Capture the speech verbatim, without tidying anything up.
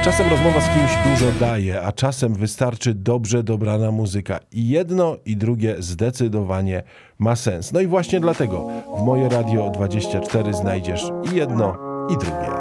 Czasem rozmowa z kimś dużo daje, a czasem wystarczy dobrze dobrana muzyka. I jedno i drugie zdecydowanie ma sens. No i właśnie dlatego w Moje Radio dwadzieścia cztery znajdziesz i jedno i drugie.